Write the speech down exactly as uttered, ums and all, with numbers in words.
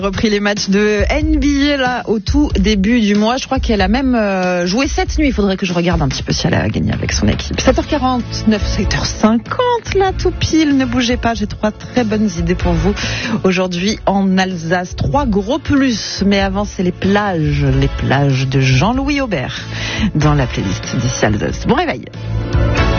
Repris les matchs de N B A là au tout début du mois. Je crois qu'elle a même euh, joué cette nuit. Il faudrait que je regarde un petit peu si elle a gagné avec son équipe. sept heures quarante-neuf, sept heures cinquante là tout pile. Ne bougez pas, j'ai trois très bonnes idées pour vous aujourd'hui en Alsace. Trois gros plus. Mais avant c'est les plages, les plages de Jean-Louis Aubert dans la playlist d'ici Alsace. Bon réveil.